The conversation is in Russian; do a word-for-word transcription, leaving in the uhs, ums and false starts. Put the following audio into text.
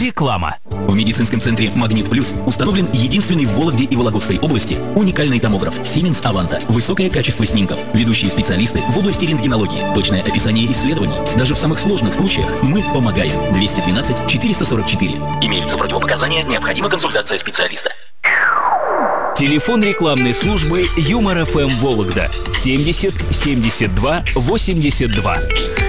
Реклама. В медицинском центре «Магнит Плюс» установлен единственный в Вологде и Вологодской области уникальный томограф Siemens Avanta. Высокое качество снимков, ведущие специалисты в области рентгенологии, точное описание исследований. Даже в самых сложных случаях мы помогаем. двести двенадцать четыреста сорок четыре. Имеются противопоказания, необходима консультация специалиста. Телефон рекламной службы Юмор ФМ Вологда семьдесят семьдесят два восемьдесят два.